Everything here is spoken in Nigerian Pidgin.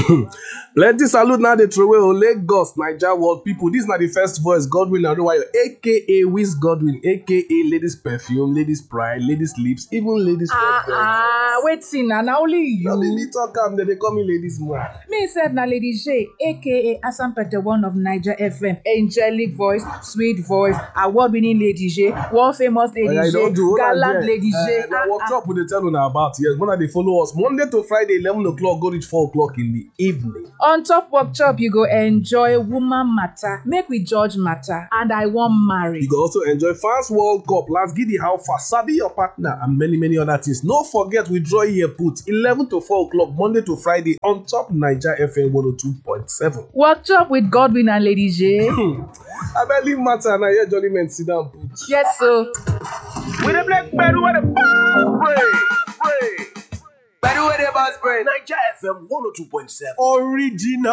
Plenty salute now dey throway o Lagos, Naija world people. This na the first voice Godwin Adebayo aka Wiz Godwin aka Ladies Perfume, Ladies Pride, Ladies Lips, even Ladies wetin na only you. No be me talk am, dem dey call me Ladies Man. Me sef na Lady J aka Asampete one of Naija FM, angelic voice, sweet voice, award-winning Lady J, world famous Lady J, gallant Lady J. Na workshop we dey tell una about. Yes, una dey follow us Monday to Friday 11 o'clock go reach 4 o'clock in the evening. On top workshop, you go enjoy woman matter, make we judge matter, and I wan marry. You go also enjoy Fans World Cup, Last Giddy How Far, Sabi Your Partner, and many other things. No forget we draw here put 11 to 4 o'clock Monday to Friday on top Naija FM 102.7. Workshop with Godwin and Lady J. I bet leave matter and I hear Jolly Men sit down put. Yes, so. With a black man with a pray. By the way, the boss brain. Naija FM 102.7. Original.